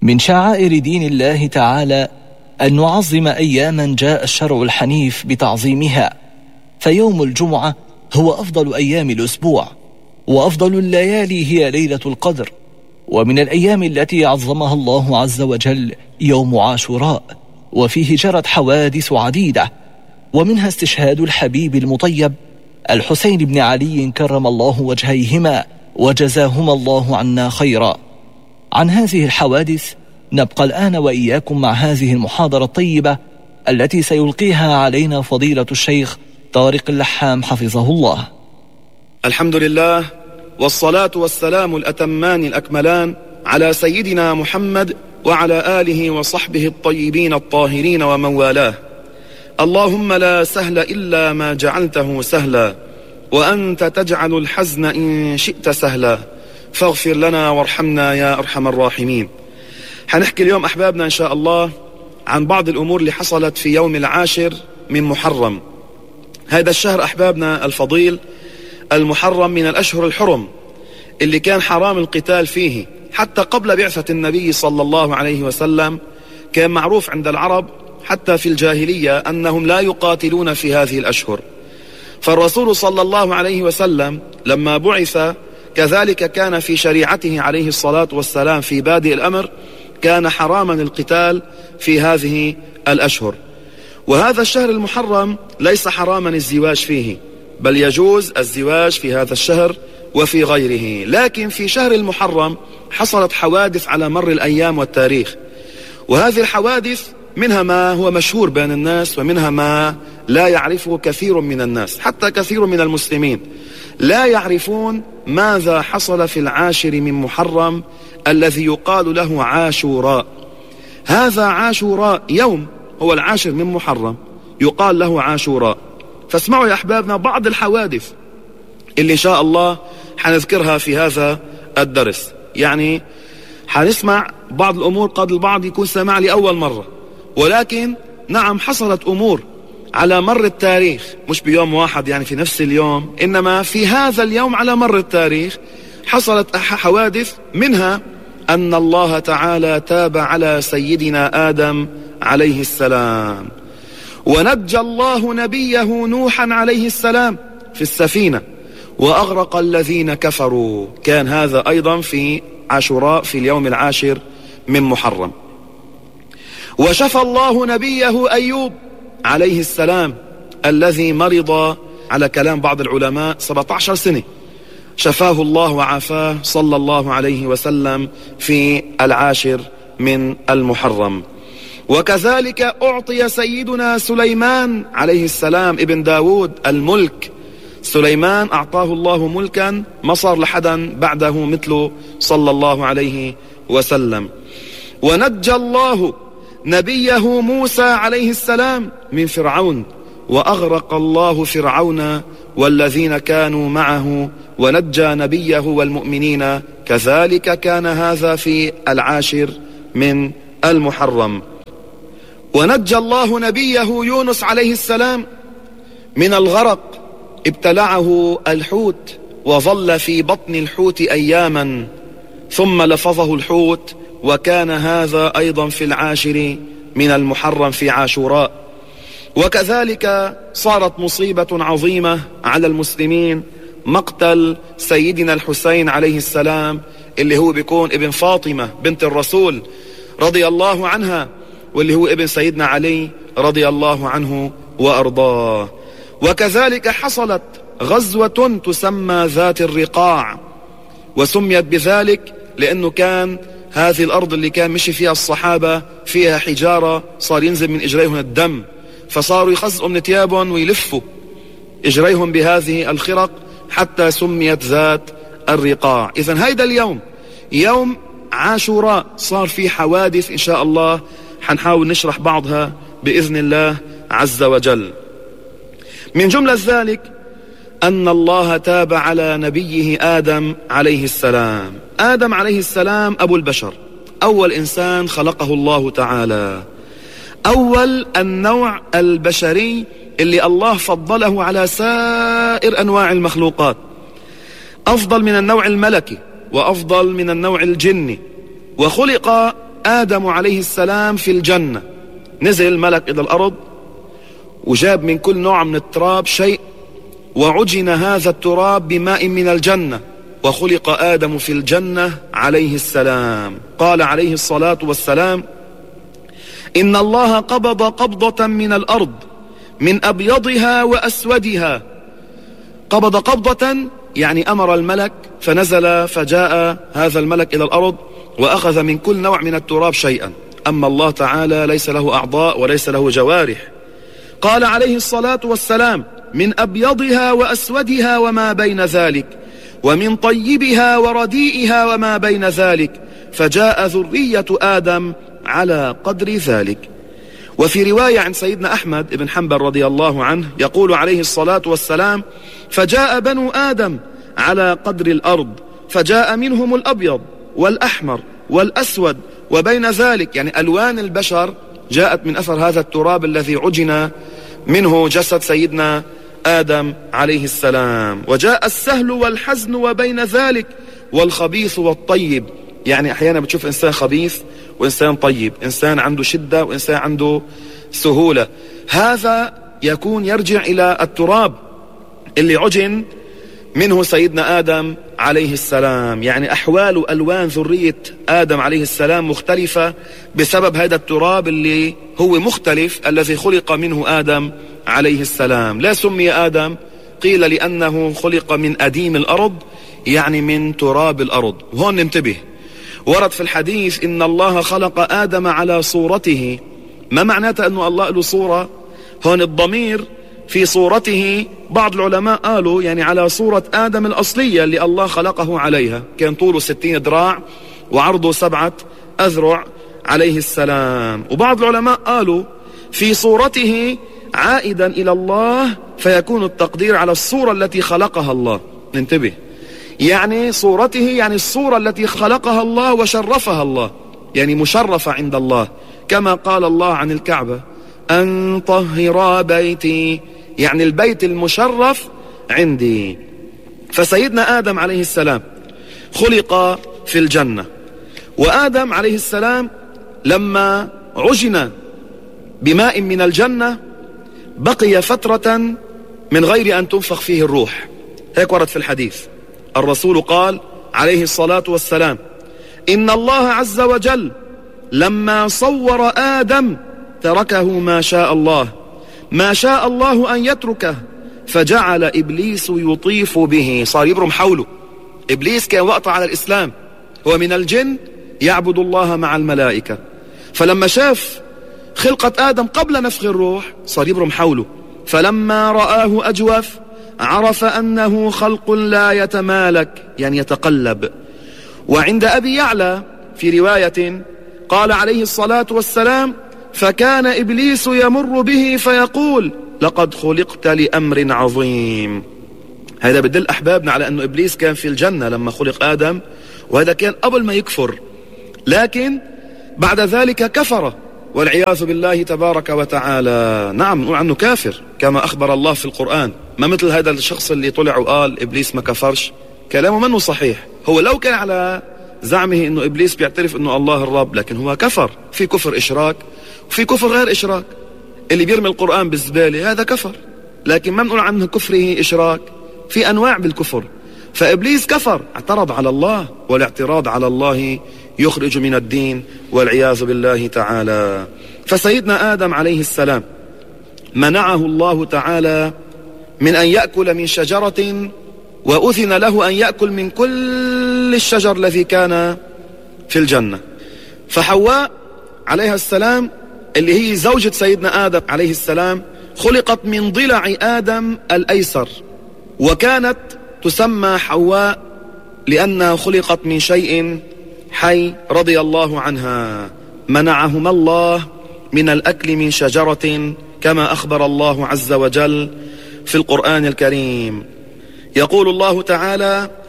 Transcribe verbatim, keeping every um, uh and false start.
من شعائر دين الله تعالى أن نعظم أياما جاء الشرع الحنيف بتعظيمها، فيوم الجمعة هو أفضل أيام الأسبوع، وأفضل الليالي هي ليلة القدر. ومن الأيام التي عظمها الله عز وجل يوم عاشوراء، وفيه جرت حوادث عديدة، ومنها استشهاد الحبيب المطيب الحسين بن علي كرم الله وجهيهما وجزاهما الله عنا خيرا. عن هذه الحوادث نبقى الآن وإياكم مع هذه المحاضرة الطيبة التي سيلقيها علينا فضيلة الشيخ طارق اللحام حفظه الله. الحمد لله، والصلاة والسلام الأتمان الأكملان على سيدنا محمد وعلى آله وصحبه الطيبين الطاهرين ومن والاه. اللهم لا سهل إلا ما جعلته سهلا، وأنت تجعل الحزن إن شئت سهلا، فاغفر لنا وارحمنا يا أرحم الراحمين. حنحكي اليوم أحبابنا إن شاء الله عن بعض الأمور اللي حصلت في يوم العاشر من محرم. هذا الشهر أحبابنا الفضيل المحرم من الأشهر الحرم اللي كان حرام القتال فيه، حتى قبل بعثة النبي صلى الله عليه وسلم كان معروف عند العرب حتى في الجاهلية أنهم لا يقاتلون في هذه الأشهر. فالرسول صلى الله عليه وسلم لما بعث كذلك كان في شريعته عليه الصلاة والسلام في بادئ الأمر كان حراما القتال في هذه الأشهر. وهذا الشهر المحرم ليس حراما الزواج فيه، بل يجوز الزواج في هذا الشهر وفي غيره. لكن في شهر المحرم حصلت حوادث على مر الأيام والتاريخ، وهذه الحوادث منها ما هو مشهور بين الناس، ومنها ما لا يعرفه كثير من الناس، حتى كثير من المسلمين لا يعرفون ماذا حصل في العاشر من محرم الذي يقال له عاشوراء. هذا عاشوراء يوم هو العاشر من محرم يقال له عاشوراء. فاسمعوا يا أحبابنا بعض الحوادث اللي إن شاء الله حنذكرها في هذا الدرس. يعني حنسمع بعض الأمور قد البعض يكون سمع لأول مرة، ولكن نعم حصلت أمور على مر التاريخ، مش بيوم واحد يعني في نفس اليوم، إنما في هذا اليوم على مر التاريخ حصلت حوادث. منها أن الله تعالى تاب على سيدنا آدم عليه السلام، ونجى الله نبيه نوحا عليه السلام في السفينة، وأغرق الذين كفروا. كان هذا أيضا في عاشوراء في اليوم العاشر من محرم. وشفى الله نبيه أيوب عليه السلام الذي مرض على كلام بعض العلماء سبعة عشر سنة، شفاه الله وعافاه صلى الله عليه وسلم في العاشر من المحرم. وكذلك أعطي سيدنا سليمان عليه السلام ابن داود الملك. سليمان أعطاه الله ملكا ما صار لحدا بعده مثله صلى الله عليه وسلم. ونجى الله نبيه موسى عليه السلام من فرعون، وأغرق الله فرعون والذين كانوا معه، ونجى نبيه والمؤمنين. كذلك كان هذا في العاشر من المحرم. ونجى الله نبيه يونس عليه السلام من الغرق، ابتلعه الحوت وظل في بطن الحوت أياما ثم لفظه الحوت، وكان هذا أيضا في العاشر من المحرم في عاشوراء. وكذلك صارت مصيبة عظيمة على المسلمين، مقتل سيدنا الحسين عليه السلام اللي هو بيكون ابن فاطمة بنت الرسول رضي الله عنها، واللي هو ابن سيدنا علي رضي الله عنه وأرضاه. وكذلك حصلت غزوة تسمى ذات الرقاع، وسميت بذلك لأنه كان هذه الأرض اللي كان مشي فيها الصحابة فيها حجارة صار ينزل من إجريهم الدم، فصاروا يخزقوا من ثيابهم ويلفوا إجريهم بهذه الخرق حتى سميت ذات الرقاع. إذن هيدا اليوم يوم عاشوراء صار فيه حوادث إن شاء الله حنحاول نشرح بعضها بإذن الله عز وجل. من جملة ذلك أن الله تاب على نبيه آدم عليه السلام. آدم عليه السلام أبو البشر، أول إنسان خلقه الله تعالى، أول النوع البشري اللي الله فضله على سائر أنواع المخلوقات، أفضل من النوع الملكي وأفضل من النوع الجني، وخلق آدم عليه السلام في الجنة، نزل ملك إلى الأرض وجاب من كل نوع من التراب شيء، وعجن هذا التراب بماء من الجنة، وخلق آدم في الجنة عليه السلام. قال عليه الصلاة والسلام: إن الله قبض قبضة من الأرض من أبيضها وأسودها. قبض قبضة يعني أمر الملك فنزل، فجاء هذا الملك إلى الأرض وأخذ من كل نوع من التراب شيئا. أما الله تعالى ليس له أعضاء وليس له جوارح. قال عليه الصلاة والسلام: من أبيضها وأسودها وما بين ذلك، ومن طيبها ورديئها وما بين ذلك، فجاء ذرية آدم على قدر ذلك. وفي رواية عن سيدنا أحمد بن حنبل رضي الله عنه يقول عليه الصلاة والسلام: فجاء بنو آدم على قدر الأرض، فجاء منهم الأبيض والأحمر والأسود وبين ذلك، يعني ألوان البشر جاءت من أثر هذا التراب الذي عجن منه جسد سيدنا آدم عليه السلام. وجاء السهل والحزن وبين ذلك، والخبيث والطيب، يعني أحيانا بتشوف إنسان خبيث وإنسان طيب، إنسان عنده شدة وإنسان عنده سهولة. هذا يكون يرجع إلى التراب اللي عجن منه سيدنا آدم عليه السلام. يعني أحوال وألوان ذرية آدم عليه السلام مختلفة بسبب هذا التراب اللي هو مختلف الذي خلق منه آدم عليه السلام. لا سمي آدم، قيل لأنه خلق من أديم الأرض، يعني من تراب الأرض. وهون ننتبه، ورد في الحديث إن الله خلق آدم على صورته. ما معناته أنه الله له صورة؟ هون الضمير في صورته، بعض العلماء قالوا يعني على صورة آدم الأصلية اللي الله خلقه عليها، كان طوله ستين ذراع وعرضه سبعة أذرع عليه السلام. وبعض العلماء قالوا في صورته عائدا إلى الله، فيكون التقدير على الصورة التي خلقها الله. ننتبه، يعني صورته يعني الصورة التي خلقها الله وشرفها الله، يعني مشرفة عند الله، كما قال الله عن الكعبة: أن طهر بيتي، يعني البيت المشرف عندي. فسيدنا آدم عليه السلام خلق في الجنة، وآدم عليه السلام لما عجن بماء من الجنة بقي فترة من غير أن تنفخ فيه الروح، هيك ورد في الحديث. الرسول قال عليه الصلاة والسلام: إن الله عز وجل لما صور آدم تركه ما شاء الله، ما شاء الله أن يتركه، فجعل إبليس يطيف به، صار يبرم حوله. إبليس كان وقته على الإسلام، هو من الجن يعبد الله مع الملائكة، فلما شاف خلقة آدم قبل نفخ الروح صار يبرم حوله. فلما رآه أجوف عرف أنه خلق لا يتمالك، يعني يتقلب. وعند أبي يعلى في رواية قال عليه الصلاة والسلام: فكان إبليس يمر به فيقول: لقد خلقت لأمر عظيم. هذا بدل أحبابنا على أنه إبليس كان في الجنة لما خلق آدم، وهذا كان قبل ما يكفر، لكن بعد ذلك كفر والعياذ بالله تبارك وتعالى. نعم، نقول عنه كافر كما أخبر الله في القرآن، ما مثل هذا الشخص اللي طلع وقال إبليس ما كفرش، كلامه منه صحيح. هو لو كان على زعمه أنه إبليس بيعترف أنه الله الرب، لكن هو كفر. في كفر إشراك وفي كفر غير إشراك. اللي بيرمي القرآن بالزبالة هذا كفر، لكن ما بنقول عنه كفره إشراك، في أنواع بالكفر. فإبليس كفر، اعترض على الله، والاعتراض على الله يخرج من الدين والعياذ بالله تعالى. فسيدنا آدم عليه السلام منعه الله تعالى من أن يأكل من شجرة، وأذن له أن يأكل من كل الشجر الذي كان في الجنة. فحواء عليها السلام اللي هي زوجة سيدنا آدم عليه السلام خلقت من ضلع آدم الأيسر، وكانت تسمى حواء لأنها خلقت من شيء حي رضي الله عنها. منعهما الله من الأكل من شجرة كما أخبر الله عز وجل في القرآن الكريم. يقول الله تعالى: